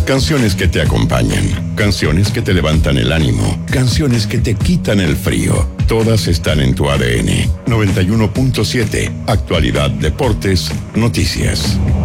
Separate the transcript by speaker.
Speaker 1: Canciones que te acompañan, canciones que te levantan el ánimo, canciones que te quitan el frío. Todas están en tu ADN. 91.7, actualidad, deportes, noticias.